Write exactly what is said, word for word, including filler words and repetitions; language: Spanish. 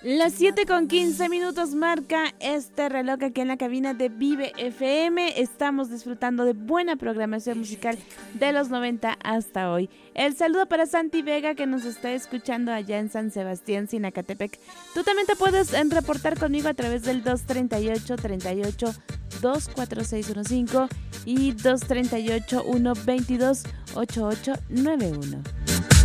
Las siete con quince minutos marca este reloj aquí en la cabina de Vive F M. Estamos disfrutando de buena programación musical de los noventa hasta hoy. El saludo para Santi Vega, que nos está escuchando allá en San Sebastián, Sinacatepec. Tú también te puedes reportar conmigo a través del dos treinta y ocho, treinta y ocho, dos cuatro seis uno cinco y dos treinta y ocho, uno veintidós, ochenta y ocho noventa y uno.